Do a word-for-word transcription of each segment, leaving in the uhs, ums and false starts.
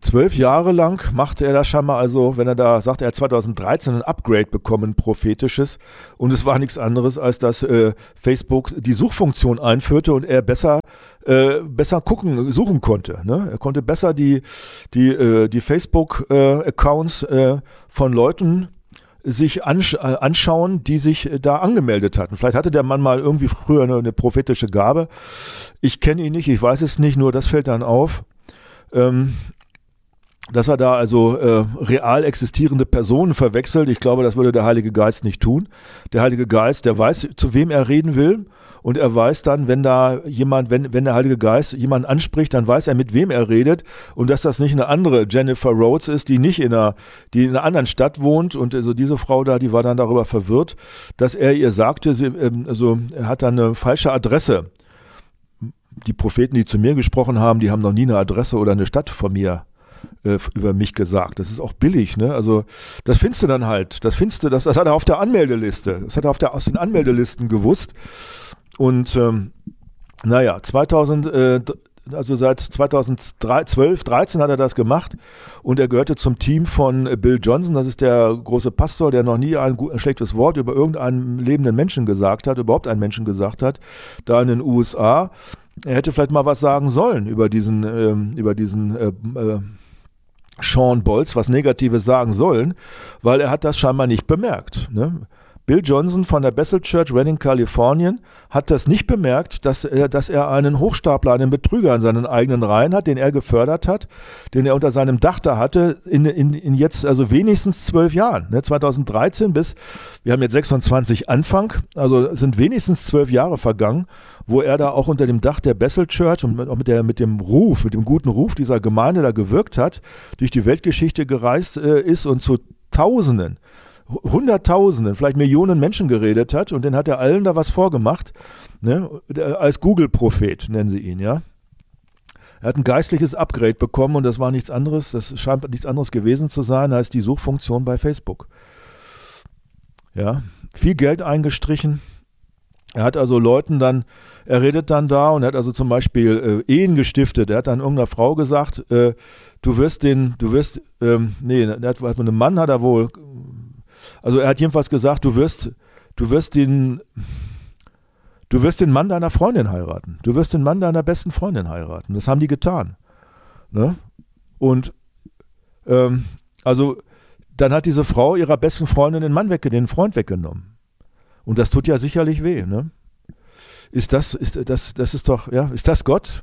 Zwölf Jahre lang machte er das scheinbar, also wenn er da sagt, er hat zweitausenddreizehn ein Upgrade bekommen, prophetisches, und es war nichts anderes, als dass äh, Facebook die Suchfunktion einführte und er besser äh, besser gucken, suchen konnte. Ne? Er konnte besser die, die, äh, die Facebook-Accounts äh, von Leuten sich ansch- äh, anschauen, die sich äh, da angemeldet hatten. Vielleicht hatte der Mann mal irgendwie früher eine, eine prophetische Gabe. Ich kenne ihn nicht, ich weiß es nicht, nur das fällt dann auf. Ähm, dass er da also äh, real existierende Personen verwechselt. Ich glaube, das würde der Heilige Geist nicht tun. Der Heilige Geist, der weiß, zu wem er reden will, und er weiß dann, wenn da jemand, wenn, wenn der Heilige Geist jemanden anspricht, dann weiß er, mit wem er redet, und dass das nicht eine andere Jennifer Rhodes ist, die nicht in einer, die in einer anderen Stadt wohnt, und also diese Frau da, die war dann darüber verwirrt, dass er ihr sagte, sie, ähm, also er hat dann eine falsche Adresse. Die Propheten, die zu mir gesprochen haben, die haben noch nie eine Adresse oder eine Stadt von mir über mich gesagt. Das ist auch billig, ne? Also das findest du dann halt. Das findest du, das, das hat er auf der Anmeldeliste. Das hat er auf der, aus den Anmeldelisten gewusst. Und ähm, naja, zweitausend, äh, also seit zweitausendzwölf, dreizehn hat er das gemacht, und er gehörte zum Team von Bill Johnson. Das ist der große Pastor, der noch nie ein, gut, ein schlechtes Wort über irgendeinen lebenden Menschen gesagt hat, überhaupt einen Menschen gesagt hat, da in den U S A. Er hätte vielleicht mal was sagen sollen über diesen, ähm, über diesen äh, äh, Sean Bolz, was Negatives sagen sollen, weil er hat das scheinbar nicht bemerkt. Ne? Bill Johnson von der Bethel Church, Redding, Kalifornien, hat das nicht bemerkt, dass er, dass er einen Hochstapler, einen Betrüger in seinen eigenen Reihen hat, den er gefördert hat, den er unter seinem Dach da hatte, in, in, in jetzt also wenigstens zwölf Jahren. Ne? zweitausenddreizehn bis, wir haben jetzt sechsundzwanzig Anfang, also sind wenigstens zwölf Jahre vergangen, wo er da auch unter dem Dach der Bethel Church und auch mit, der, mit dem Ruf, mit dem guten Ruf dieser Gemeinde da gewirkt hat, durch die Weltgeschichte gereist äh, ist und zu Tausenden, Hunderttausenden, vielleicht Millionen Menschen geredet hat, und dann hat er allen da was vorgemacht, ne? Als Google-Prophet nennen sie ihn, ja. Er hat ein geistliches Upgrade bekommen, und das war nichts anderes, das scheint nichts anderes gewesen zu sein, als die Suchfunktion bei Facebook. Ja, viel Geld eingestrichen. Er hat also Leuten dann, er redet dann da und er hat also zum Beispiel äh, Ehen gestiftet. Er hat dann irgendeiner Frau gesagt, äh, du wirst den, du wirst, ähm, nee, er hat, hat einen Mann hat er wohl, also er hat jedenfalls gesagt, du wirst, du wirst den, du wirst den Mann deiner Freundin heiraten. Du wirst den Mann deiner besten Freundin heiraten. Das haben die getan. Ne? Und ähm, also dann hat diese Frau ihrer besten Freundin den Mann wegge, den Freund weggenommen. Und das tut ja sicherlich weh, ne? Ist das, ist das, das ist doch, ja, ist das Gott?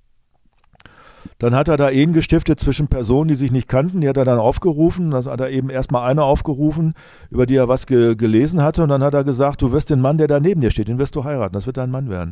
Dann hat er da Ehen gestiftet zwischen Personen, die sich nicht kannten, die hat er dann aufgerufen, also hat er eben erstmal eine aufgerufen, über die er was ge- gelesen hatte, und dann hat er gesagt, du wirst den Mann, der da neben dir steht, den wirst du heiraten, das wird dein Mann werden.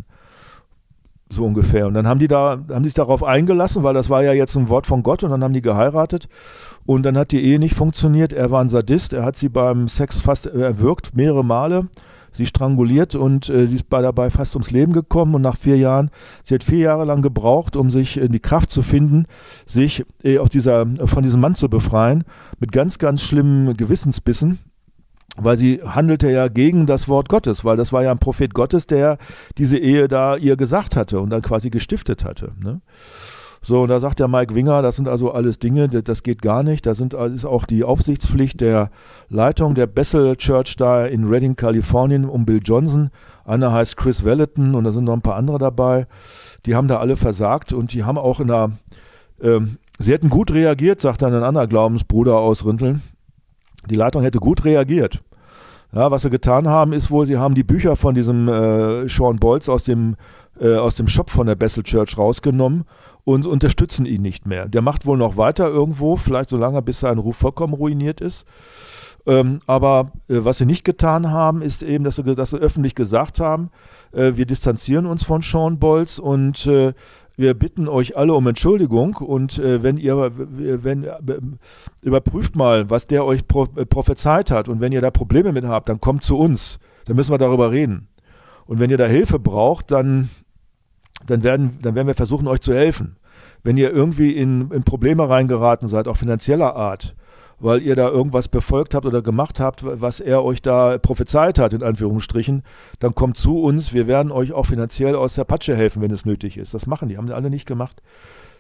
So ungefähr. Und dann haben die da, haben die sich darauf eingelassen, weil das war ja jetzt ein Wort von Gott, und dann haben die geheiratet, und dann hat die Ehe nicht funktioniert. Er war ein Sadist, er hat sie beim Sex fast erwürgt, mehrere Male, sie stranguliert, und äh, sie ist bei, dabei fast ums Leben gekommen, und nach vier Jahren, sie hat vier Jahre lang gebraucht, um sich in die Kraft zu finden, sich äh, auf dieser, von diesem Mann zu befreien, mit ganz, ganz schlimmen Gewissensbissen. Weil sie handelte ja gegen das Wort Gottes, weil das war ja ein Prophet Gottes, der diese Ehe da ihr gesagt hatte und dann quasi gestiftet hatte. Ne? So, und da sagt der Mike Winger, das sind also alles Dinge, das geht gar nicht. Da sind, ist auch die Aufsichtspflicht der Leitung der Bethel Church da in Redding, Kalifornien, um Bill Johnson. Einer heißt Chris Vallotton, und da sind noch ein paar andere dabei. Die haben da alle versagt, und die haben auch in der, ähm, sie hätten gut reagiert, sagt dann ein anderer Glaubensbruder aus Rinteln. Die Leitung hätte gut reagiert. Ja, was sie getan haben, ist wohl, sie haben die Bücher von diesem äh, Sean Bolz aus dem, äh, aus dem Shop von der Bethel Church rausgenommen und unterstützen ihn nicht mehr. Der macht wohl noch weiter irgendwo, vielleicht so lange, bis sein Ruf vollkommen ruiniert ist. Ähm, aber äh, was sie nicht getan haben, ist eben, dass sie, dass sie öffentlich gesagt haben, äh, wir distanzieren uns von Sean Bolz, und äh, wir bitten euch alle um Entschuldigung, und äh, wenn ihr, wenn, äh, überprüft mal, was der euch pro, äh, prophezeit hat, und wenn ihr da Probleme mit habt, dann kommt zu uns, dann müssen wir darüber reden. Und wenn ihr da Hilfe braucht, dann, dann, werden, dann werden wir versuchen, euch zu helfen. Wenn ihr irgendwie in, in Probleme reingeraten seid, auch finanzieller Art, weil ihr da irgendwas befolgt habt oder gemacht habt, was er euch da prophezeit hat, in Anführungsstrichen, dann kommt zu uns, wir werden euch auch finanziell aus der Patsche helfen, wenn es nötig ist. Das machen die, haben die alle nicht gemacht.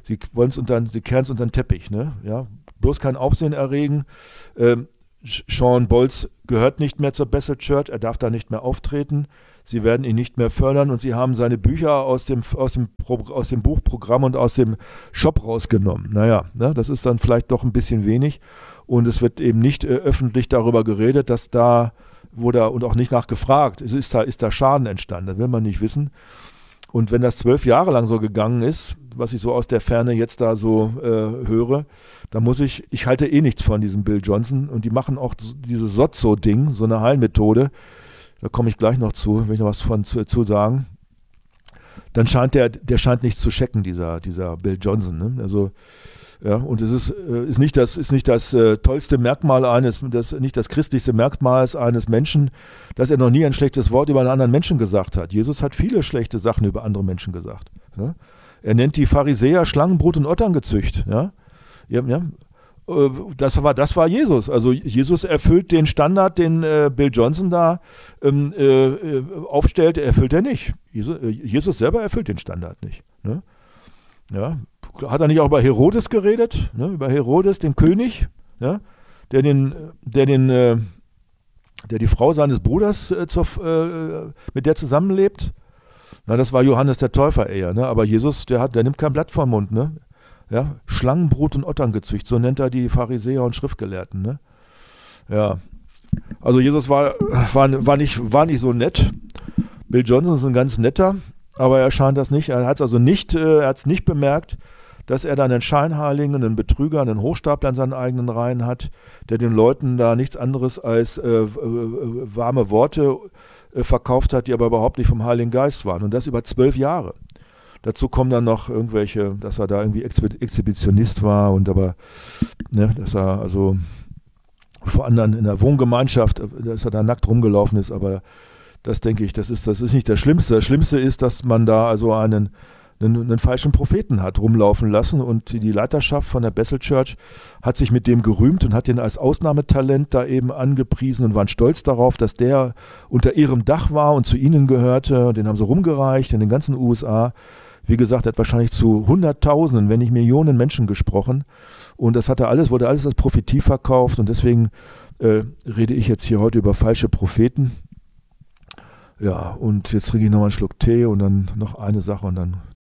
sie wollen es unter, sie kehren es unter den Teppich, ne? Ja, bloß kein Aufsehen erregen. Ähm, Shawn Bolz gehört nicht mehr zur Bethel Church, er darf da nicht mehr auftreten, sie werden ihn nicht mehr fördern und sie haben seine Bücher aus dem, aus dem, Pro, aus dem Buchprogramm und aus dem Shop rausgenommen. Naja, ne, das ist dann vielleicht doch ein bisschen wenig und es wird eben nicht äh, öffentlich darüber geredet, dass da, wurde und auch nicht nachgefragt, ist, ist, da, ist da Schaden entstanden, das will man nicht wissen. Und wenn das zwölf Jahre lang so gegangen ist, was ich so aus der Ferne jetzt da so äh, höre, dann muss ich, ich halte eh nichts von diesem Bill Johnson und die machen auch dieses Sozzo-Ding, so eine Heilmethode, da komme ich gleich noch zu, will ich noch was von zu, zu sagen, dann scheint der, der scheint nicht zu checken, dieser, dieser Bill Johnson, ne? Also, ja, und es ist, äh, ist nicht das, ist nicht das äh, tollste Merkmal eines, das, nicht das christlichste Merkmal eines Menschen, dass er noch nie ein schlechtes Wort über einen anderen Menschen gesagt hat. Jesus hat viele schlechte Sachen über andere Menschen gesagt. Ja? Er nennt die Pharisäer Schlangenbrut und Otterngezücht. Ja? Ja, ja. Äh, das war, das war Jesus. Also Jesus erfüllt den Standard, den äh, Bill Johnson da ähm, äh, aufstellt, erfüllt er nicht. Jesus, äh, Jesus selber erfüllt den Standard nicht. Ne? Ja, hat er nicht auch über Herodes geredet, ne, über Herodes, den König, ja, der den, der den, äh, der die Frau seines Bruders äh, zur, äh, mit der zusammenlebt? Na, das war Johannes der Täufer eher, ne? Aber Jesus, der hat, der nimmt kein Blatt vom Mund, ne? Ja, Schlangenbrut und Otterngezücht, so nennt er die Pharisäer und Schriftgelehrten, ne? Ja, also Jesus war, war, war nicht, war nicht so nett. Bill Johnson ist ein ganz netter. Aber er scheint das nicht, er hat es also nicht, äh, er hat es nicht bemerkt, dass er da einen Scheinheiligen, einen Betrüger, einen Hochstapler in seinen eigenen Reihen hat, der den Leuten da nichts anderes als äh, äh, warme Worte äh, verkauft hat, die aber überhaupt nicht vom Heiligen Geist waren. Und das über zwölf Jahre. Dazu kommen dann noch irgendwelche, dass er da irgendwie Exhibitionist war und aber, ne, dass er also vor anderen in der Wohngemeinschaft, dass er da nackt rumgelaufen ist, aber das denke ich, das ist, das ist nicht das Schlimmste. Das Schlimmste ist, dass man da also einen, einen, einen falschen Propheten hat rumlaufen lassen und die Leiterschaft von der Bethel Church hat sich mit dem gerühmt und hat den als Ausnahmetalent da eben angepriesen und waren stolz darauf, dass der unter ihrem Dach war und zu ihnen gehörte. Den haben sie rumgereicht in den ganzen U S A. Wie gesagt, er hat wahrscheinlich zu Hunderttausenden, wenn nicht Millionen Menschen gesprochen und das hat er alles, wurde alles als Prophetie verkauft und deswegen äh, rede ich jetzt hier heute über falsche Propheten. Ja, und jetzt trinke ich nochmal einen Schluck Tee und dann noch eine Sache und dann